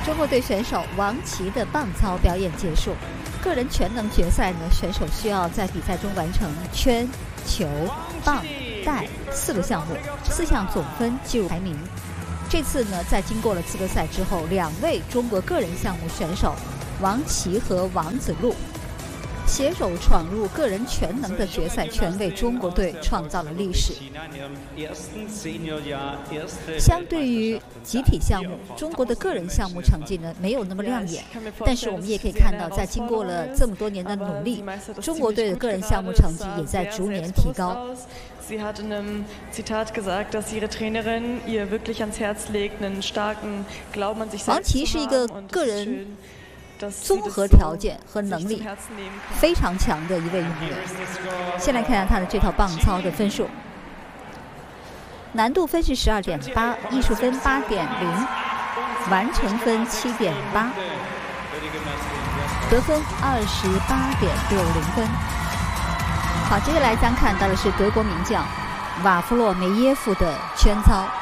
中国队选手王琦的棒操表演结束。个人全能决赛呢，选手需要在比赛中完成圈、球、棒、带4个项目，4项总分计入排名。这次呢，在经过了资格赛之后，2位中国个人项目选手王琦和王子路携手闯入个人全能的决赛圈，为中国队创造了历史。相对于集体项目，中国的个人项目成绩呢没有那么亮眼，但是我们也可以看到，在经过了这么多年的努力，中国队的个人项目成绩也在逐年提高。 Sie hat in einem Zitat gesagt, dass ihre Trainerin ihr wirklich ans Herz legt, einen starken Glauben an sich selbst zu haben. 王琦是一个个人综合条件和能力非常强的一位运动员。先来看看他的这套棒操的分数，难度分是12.8，艺术分8.0，完成分7.8，得分28.60分。好，接下来咱看到的是德国名将瓦夫洛梅耶夫的圈操。